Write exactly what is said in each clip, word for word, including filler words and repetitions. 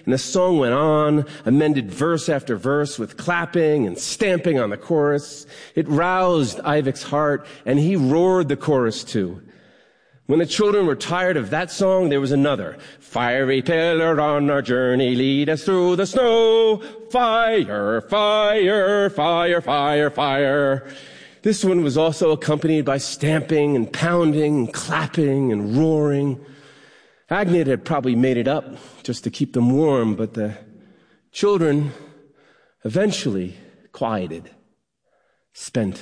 and the song went on, amended verse after verse with clapping and stamping on the chorus. It roused Ivik's heart, and he roared the chorus too. When the children were tired of that song, there was another. Fiery pillar on our journey, lead us through the snow. Fire, fire, fire, fire, fire. This one was also accompanied by stamping and pounding and clapping and roaring. Agnid had probably made it up just to keep them warm, but the children eventually quieted, spent.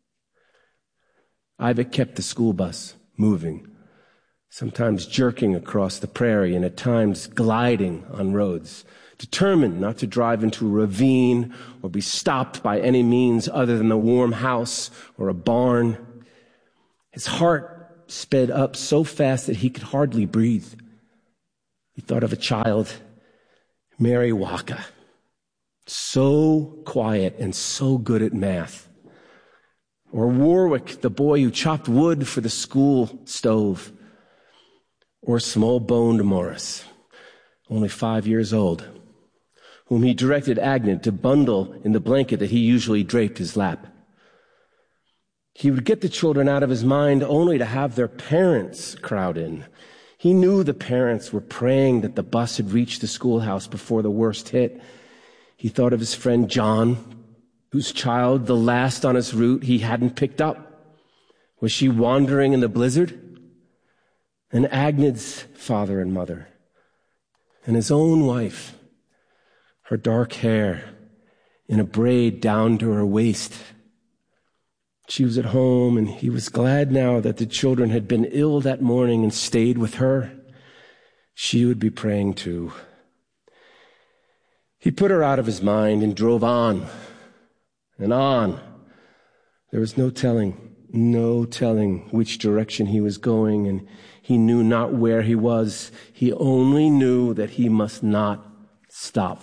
Ivik kept the school bus moving, sometimes jerking across the prairie and at times gliding on roads, determined not to drive into a ravine or be stopped by any means other than a warm house or a barn. His heart sped up so fast that he could hardly breathe. He thought of a child, Mary Waka, so quiet and so good at math. Or Warwick, the boy who chopped wood for the school stove. Or small-boned Morris, only five years old, whom he directed Agnid to bundle in the blanket that he usually draped his lap. He would get the children out of his mind only to have their parents crowd in. He knew the parents were praying that the bus had reached the schoolhouse before the worst hit. He thought of his friend John, whose child, the last on his route, he hadn't picked up. Was she wandering in the blizzard? And Agnid's father and mother, and his own wife, her dark hair in a braid down to her waist. She was at home, and he was glad now that the children had been ill that morning and stayed with her. She would be praying too. He put her out of his mind and drove on and on. There was no telling, no telling which direction he was going, and he knew not where he was. He only knew that he must not stop.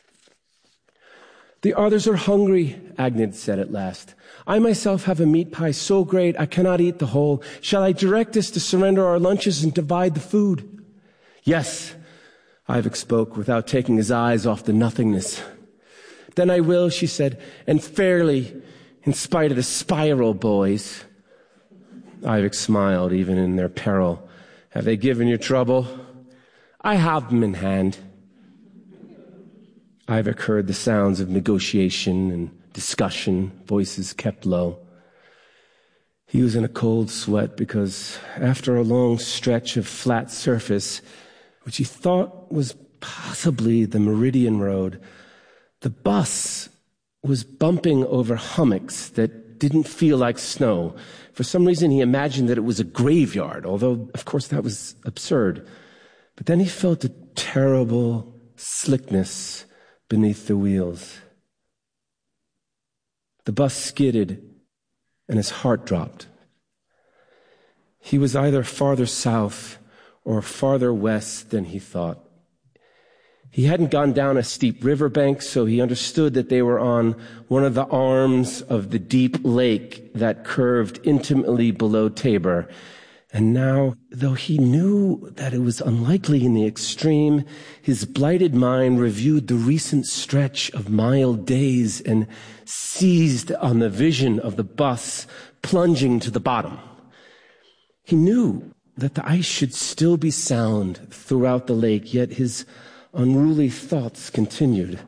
The others are hungry, Agnid said at last. I myself have a meat pie so great I cannot eat the whole. Shall I direct us to surrender our lunches and divide the food? Yes, Ivik spoke without taking his eyes off the nothingness. Then I will, she said, and fairly, in spite of the spiral boys. Ivik smiled, even in their peril. Have they given you trouble? I have them in hand. Ivik heard the sounds of negotiation and discussion, voices kept low. He was in a cold sweat because after a long stretch of flat surface, which he thought was possibly the Meridian Road, the bus was bumping over hummocks that didn't feel like snow. For some reason, he imagined that it was a graveyard, although, of course, that was absurd. But then he felt a terrible slickness beneath the wheels. The bus skidded, and his heart dropped. He was either farther south or farther west than he thought. He hadn't gone down a steep riverbank, so he understood that they were on one of the arms of the deep lake that curved intimately below Tabor. And now, though he knew that it was unlikely in the extreme, his blighted mind reviewed the recent stretch of mild days and seized on the vision of the bus plunging to the bottom. He knew that the ice should still be sound throughout the lake, yet his unruly thoughts continued.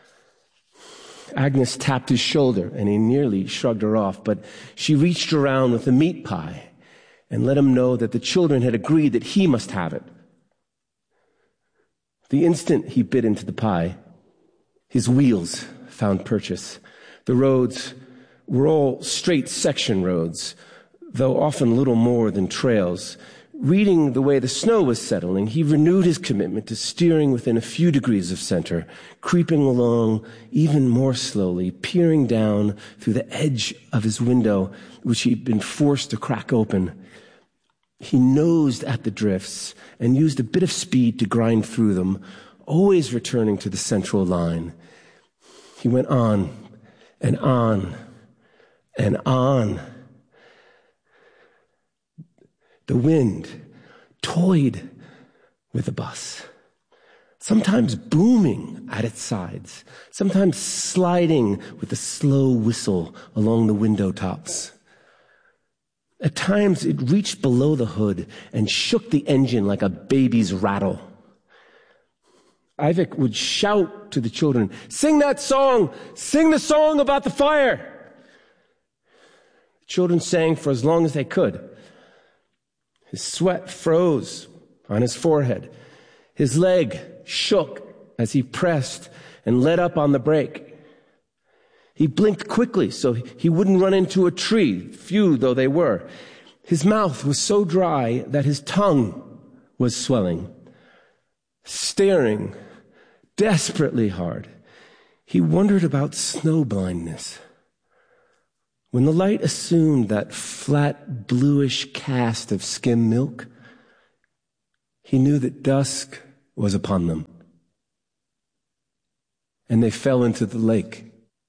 Agnes tapped his shoulder, and he nearly shrugged her off, but she reached around with a meat pie and let him know that the children had agreed that he must have it. The instant he bit into the pie, his wheels found purchase. The roads were all straight section roads, though often little more than trails. Reading the way the snow was settling, he renewed his commitment to steering within a few degrees of center, creeping along even more slowly, peering down through the edge of his window, which he'd been forced to crack open. He nosed at the drifts and used a bit of speed to grind through them, always returning to the central line. He went on and on and on. The wind toyed with the bus. sometimes booming at its sides, sometimes sliding with a slow whistle along the window tops. At times, it reached below the hood and shook the engine like a baby's rattle. Ivik would shout to the children, "Sing that song! Sing the song about the fire!" The children sang for as long as they could. His sweat froze on his forehead. His leg shook as he pressed and let up on the brake. He blinked quickly so he wouldn't run into a tree, few though they were. His mouth was so dry that his tongue was swelling. Staring desperately hard, he wondered about snow blindness. When the light assumed that flat, bluish cast of skim milk, he knew that dusk was upon them. And they fell into the lake.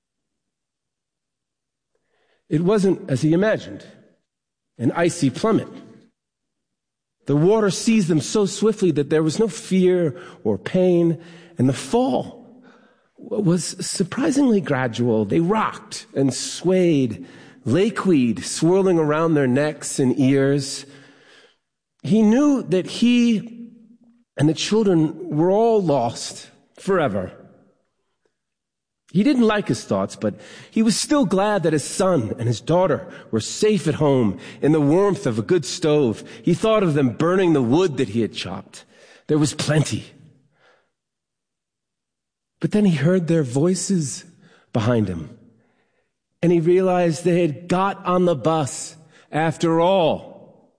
It wasn't as he imagined, an icy plummet. The water seized them so swiftly that there was no fear or pain, and the fall was surprisingly gradual. They rocked and swayed, lakeweed swirling around their necks and ears. He knew that he and the children were all lost forever. He didn't like his thoughts, but he was still glad that his son and his daughter were safe at home in the warmth of a good stove. He thought of them burning the wood that he had chopped. There was plenty. But then he heard their voices behind him, and he realized they had got on the bus after all.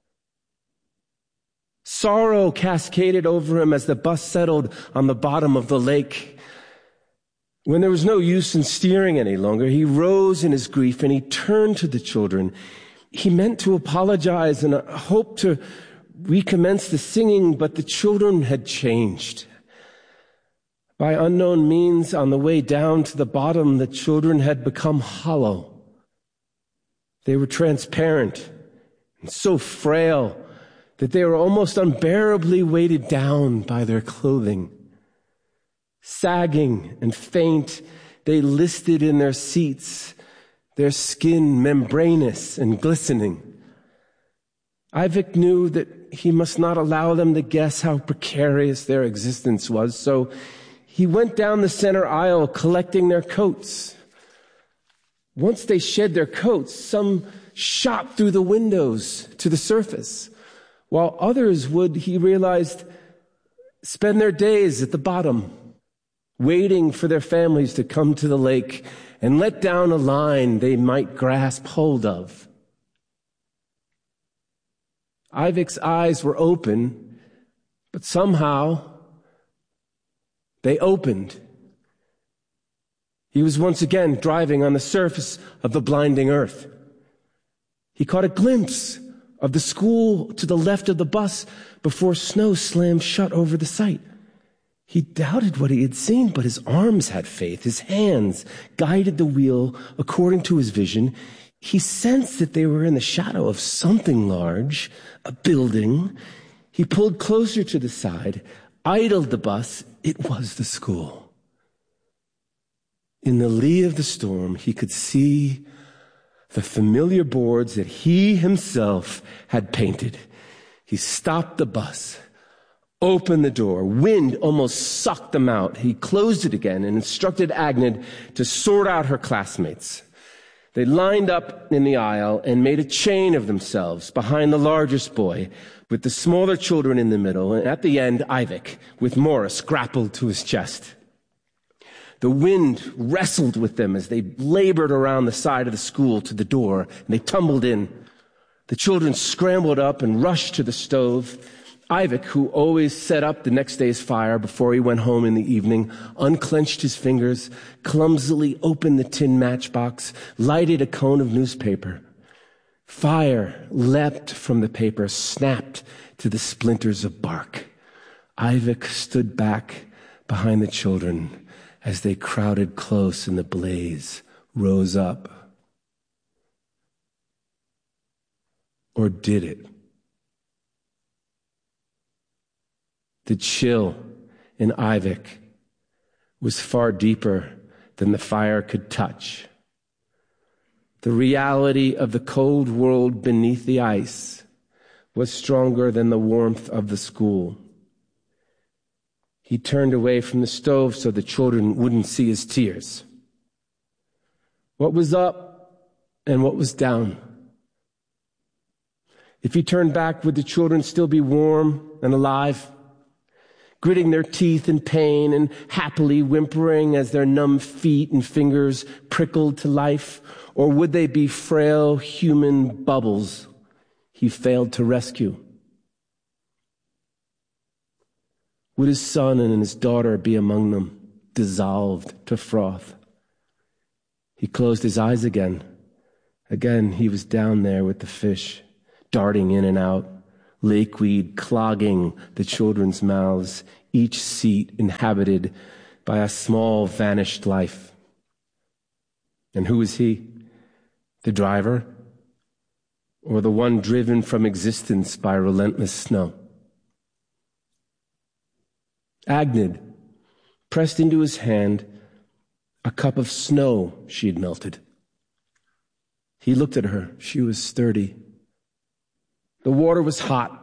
Sorrow cascaded over him as the bus settled on the bottom of the lake. When there was no use in steering any longer, he rose in his grief and he turned to the children. He meant to apologize and hoped to recommence the singing, but the children had changed. By unknown means, on the way down to the bottom, the children had become hollow. They were transparent and so frail that they were almost unbearably weighted down by their clothing. Sagging and faint, they listed in their seats, their skin membranous and glistening. Ivik knew that he must not allow them to guess how precarious their existence was, so he went down the center aisle collecting their coats. Once they shed their coats, some shot through the windows to the surface, while others would, he realized, spend their days at the bottom, waiting for their families to come to the lake and let down a line they might grasp hold of. Ivik's eyes were open, but somehow they opened. He was once again driving on the surface of the blinding earth. He caught a glimpse of the school to the left of the bus before snow slammed shut over the sight. He doubted what he had seen, but his arms had faith. His hands guided the wheel according to his vision. He sensed that they were in the shadow of something large, a building. He pulled closer to the side, idled the bus. It was the school. In the lee of the storm, he could see the familiar boards that he himself had painted. He stopped the bus, opened the door. Wind almost sucked them out. He closed it again and instructed Agnid to sort out her classmates. They lined up in the aisle and made a chain of themselves behind the largest boy, with the smaller children in the middle, and at the end, Ivik, with Morris grappled to his chest. The wind wrestled with them as they labored around the side of the school to the door, and they tumbled in. The children scrambled up and rushed to the stove. Ivik, who always set up the next day's fire before he went home in the evening, unclenched his fingers, clumsily opened the tin matchbox, lighted a cone of newspaper. Fire leapt from the paper, snapped to the splinters of bark. Ivik stood back behind the children as they crowded close and the blaze rose up. Or did it? The chill in Ivik was far deeper than the fire could touch. The reality of the cold world beneath the ice was stronger than the warmth of the school. He turned away from the stove so the children wouldn't see his tears. What was up and what was down? If he turned back, would the children still be warm and alive, gritting their teeth in pain and happily whimpering as their numb feet and fingers prickled to life? Or would they be frail human bubbles he failed to rescue? Would his son and his daughter be among them, dissolved to froth? He closed his eyes again. Again, he was down there with the fish, darting in and out, lakeweed clogging the children's mouths, each seat inhabited by a small vanished life. And who was he? The driver? Or the one driven from existence by relentless snow? Agnid pressed into his hand a cup of snow she had melted. He looked at her. She was sturdy. The water was hot.